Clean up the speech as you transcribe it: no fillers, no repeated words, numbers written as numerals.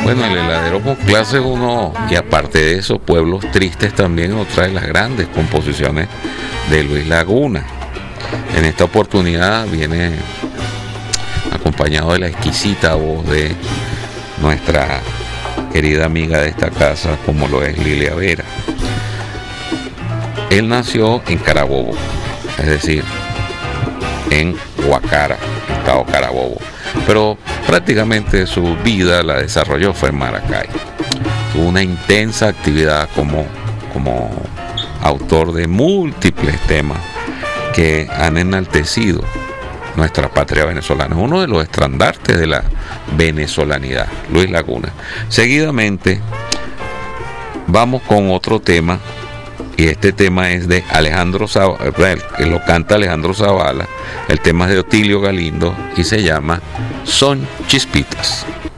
Bueno, el heladero con clase uno, y aparte de eso, Pueblos Tristes también, otra de las grandes composiciones de Luis Laguna. En esta oportunidad viene acompañado de la exquisita voz de nuestra querida amiga de esta casa, como lo es Lilia Vera. Él nació en Carabobo, es decir, en Guacara, estado Carabobo, pero prácticamente su vida la desarrolló fue en Maracay. Tuvo una intensa actividad como autor de múltiples temas que han enaltecido nuestra patria venezolana, uno de los estandartes de la venezolanidad, Luis Laguna. Seguidamente vamos con otro tema, y este tema es de Alejandro Zavala, que lo canta Alejandro Zavala. El tema es de Otilio Galindo y se llama Son Chispitas.